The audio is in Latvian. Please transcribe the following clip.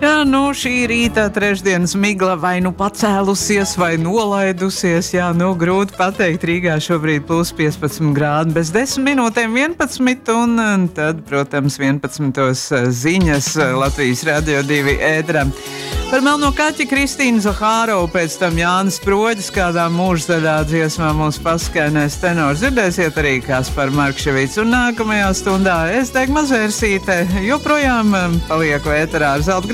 Jā, nu šī rīta trešdienas migla vai nu pacēlusies, vai nolaidusies. Jā, nu grūti pateikt. Rīgā šobrīd plus 15 grādi, bez 10 minūtēm 11, un tad, protams, 11 ziņas Latvijas Radio 2 ēterā. Par melno kaķi Kristīnu Zahārovu, pēc tam Jānis Proģis, kādā mūždaļā dziesmā mūs paskainēs tenors. Dzirdēsiet arī Kasparu Markševicu, un nākamajā stundā es Degma Zvērsīte joprojām palieku ēterā ar Zelta